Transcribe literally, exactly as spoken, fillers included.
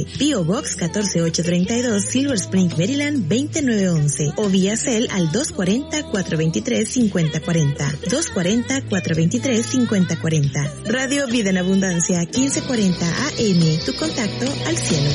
P O Box catorce ocho treinta y dos, Silver Spring, Maryland veinte nueve once o vía cel al dos cuarenta, cuatrocientos veintitrés, cincuenta cuarenta. dos cuarenta, cuatrocientos veintitrés, cincuenta cuarenta. Radio Vida en Abundancia quince cuarenta A M, tu contacto al cielo.